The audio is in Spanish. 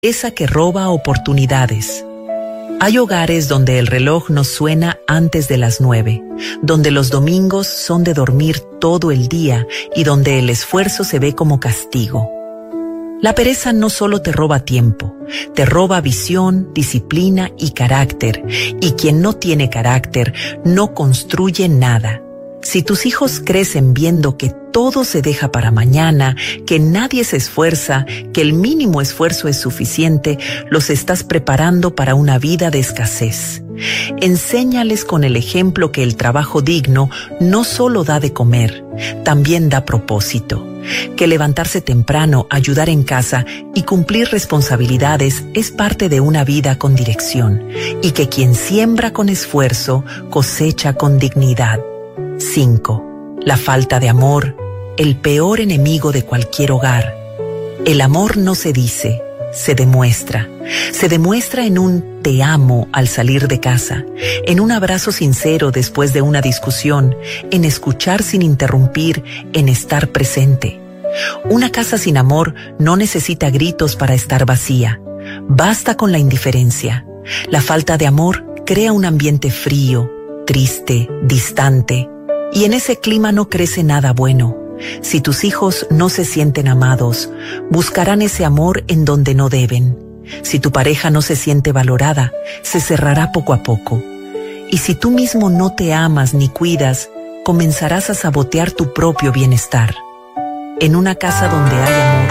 esa que roba oportunidades. Hay hogares donde el reloj no suena antes de las 9, donde los domingos son de dormir todo el día y donde el esfuerzo se ve como castigo. La pereza no solo te roba tiempo, te roba visión, disciplina y carácter, y quien no tiene carácter no construye nada. Si tus hijos crecen viendo que todo se deja para mañana, que nadie se esfuerza, que el mínimo esfuerzo es suficiente, los estás preparando para una vida de escasez. Enséñales con el ejemplo que el trabajo digno no solo da de comer, también da propósito. Que levantarse temprano, ayudar en casa y cumplir responsabilidades es parte de una vida con dirección, y que quien siembra con esfuerzo cosecha con dignidad. 5. La falta de amor, el peor enemigo de cualquier hogar. El amor no se dice, se demuestra. Se demuestra en un te amo al salir de casa, en un abrazo sincero después de una discusión, en escuchar sin interrumpir, en estar presente. Una casa sin amor no necesita gritos para estar vacía. Basta con la indiferencia. La falta de amor crea un ambiente frío, triste, distante. Y en ese clima no crece nada bueno. Si tus hijos no se sienten amados, buscarán ese amor en donde no deben. Si tu pareja no se siente valorada, se cerrará poco a poco. Y si tú mismo no te amas ni cuidas, comenzarás a sabotear tu propio bienestar. En una casa donde hay amor,